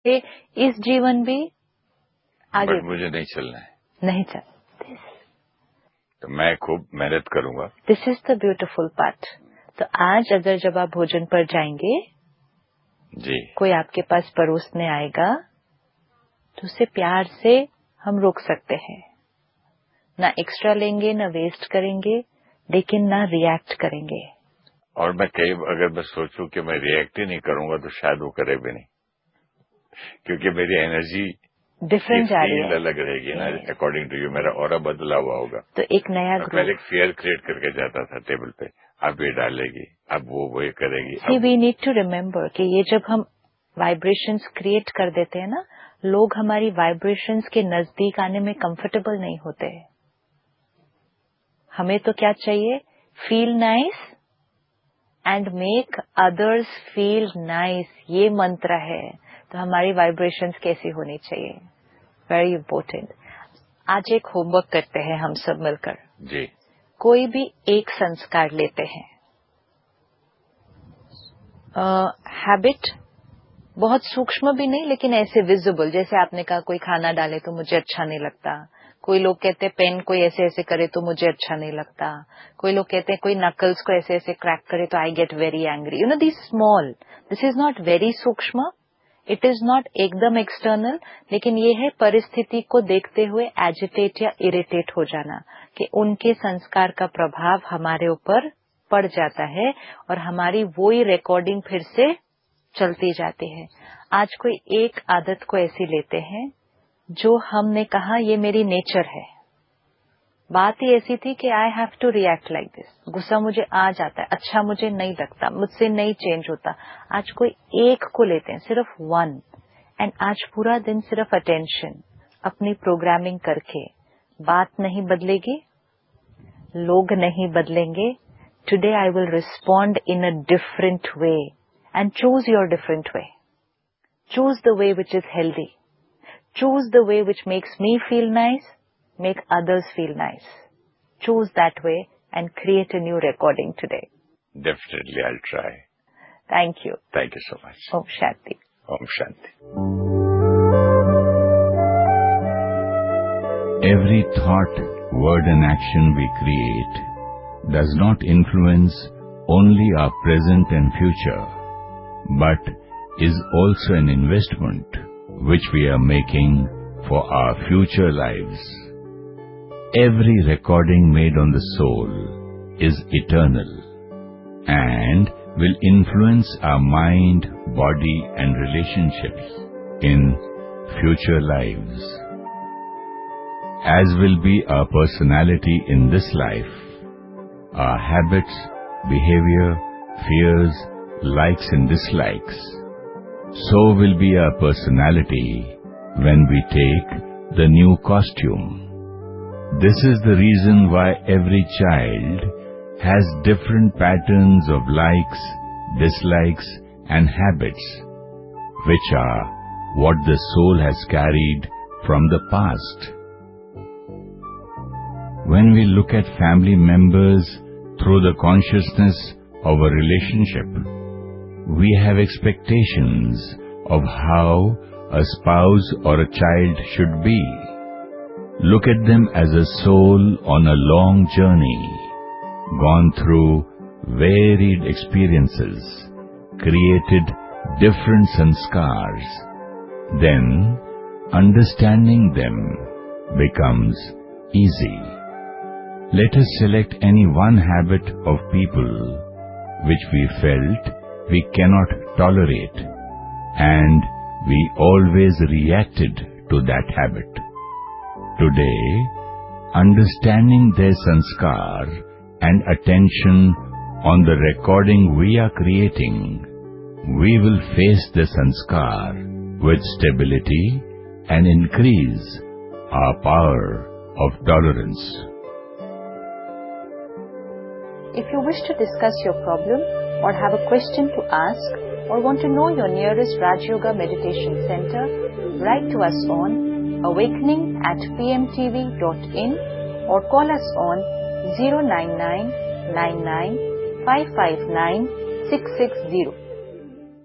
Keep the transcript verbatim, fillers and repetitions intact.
इस जीवन भी आगे बट मुझे नहीं चलना है, नहीं चल, तो मैं खूब मेहनत करूंगा। This is the beautiful part. तो आज अगर जब आप भोजन पर जाएंगे जी, कोई आपके पास परोसने आएगा तो उसे प्यार से हम रोक सकते हैं, ना एक्स्ट्रा लेंगे ना वेस्ट करेंगे, लेकिन ना रिएक्ट करेंगे। और मैं कई अगर मैं सोचूं कि मैं रिएक्ट ही नहीं करूंगा तो शायद वो करे भी नहीं, क्योंकि मेरी एनर्जी डिफरेंट जा रही है, अलग रहेगी ना। अकॉर्डिंग टू यू मेरा ऑरा बदला हुआ होगा। तो एक नया मैं पहले फियर क्रिएट करके जाता था टेबल पे, अब ये डालेगी, अब वो वो ये करेगी। सी वी नीड टू रिमेम्बर कि ये जब हम वाइब्रेशंस क्रिएट कर देते हैं ना, लोग हमारी वाइब्रेशंस के नजदीक आने में कंफर्टेबल नहीं होते। हमें तो क्या चाहिए? Feel nice and make others feel nice, ये मंत्र है। तो हमारी वाइब्रेशंस कैसी होनी चाहिए? Very important. आज एक होमवर्क करते हैं हम सब मिलकर जी। कोई भी एक संस्कार लेते हैं, हैबिट uh, बहुत सूक्ष्म भी नहीं लेकिन ऐसे विजिबल, जैसे आपने कहा कोई खाना डाले तो मुझे अच्छा नहीं लगता, कोई लोग कहते हैं पेन कोई ऐसे ऐसे करे तो मुझे अच्छा नहीं लगता, कोई लोग कहते हैं कोई नकल्स को ऐसे ऐसे क्रैक करे तो I get very angry. You know this small, this is not very सूक्ष्म, इट इज नॉट एकदम एक्सटर्नल, लेकिन ये है परिस्थिति को देखते हुए एजिटेट या इरिटेट हो जाना कि उनके संस्कार का प्रभाव हमारे ऊपर पड़ जाता है और हमारी वो ही रिकॉर्डिंग फिर से चलती जाती है। आज कोई एक आदत को ऐसी लेते हैं जो हमने कहा ये मेरी नेचर है। बात ही ऐसी थी कि I have to react like this, गुस्सा मुझे आ जाता है, अच्छा मुझे नहीं लगता, मुझसे नहीं चेंज होता। आज कोई एक को लेते हैं, सिर्फ वन, एंड आज पूरा दिन सिर्फ अटेंशन, अपनी प्रोग्रामिंग करके। बात नहीं बदलेगी, लोग नहीं बदलेंगे। Today I will respond in a different way and choose your different way. Choose the way which is healthy. Choose the way which makes me feel nice, make others feel nice. Choose that way and create a new recording today. Definitely, I'll try. Thank you. Thank you so much. Om Shanti. Om Shanti. Every thought, word and action we create does not influence only our present and future, but is also an investment which we are making for our future lives. Every recording made on the soul is eternal and will influence our mind, body and relationships in future lives. As will be our personality in this life, our habits, behavior, fears, likes and dislikes, so will be our personality when we take the new costume. This is the reason why every child has different patterns of likes, dislikes and habits, which are what the soul has carried from the past. When we look at family members through the consciousness of a relationship, we have expectations of how a spouse or a child should be. Look at them as a soul on a long journey, gone through varied experiences, created different sanskars. Then, understanding them becomes easy. Let us select any one habit of people which we felt we cannot tolerate, and we always reacted to that habit. Today, understanding their sanskar and attention on the recording we are creating, we will face the sanskar with stability and increase our power of tolerance. If you wish to discuss your problem or have a question to ask or want to know your nearest Raj Yoga Meditation Center, write to us on awakening at p m t v dot in or call us on zero nine nine nine nine five five nine six six zero.